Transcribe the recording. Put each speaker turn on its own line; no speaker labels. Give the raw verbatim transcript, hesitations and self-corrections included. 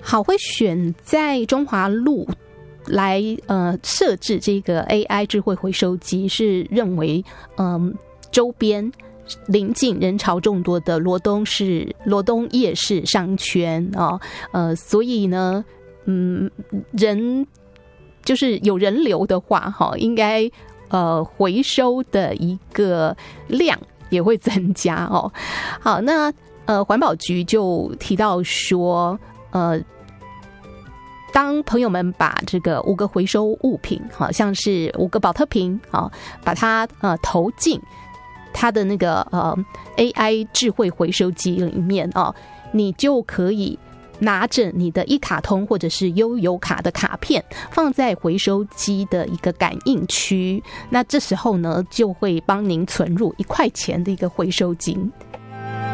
好，会选在中华路来呃设置这个 A I 智慧回收机，是认为嗯、呃、周边邻近人潮众多的罗东市罗东夜市商圈啊，呃，所以呢，嗯，人就是有人流的话，哈，应该呃回收的一个量也会增加哦。好，那呃环保局就提到说，呃。当朋友们把这个五个回收物品，好像是五个保特瓶，好，把它呃投进它的那个呃 A I 智慧回收机里面哦，你就可以拿着你的一卡通或者是悠游卡的卡片，放在回收机的一个感应区。那这时候呢，就会帮您存入一块钱的一个回收金。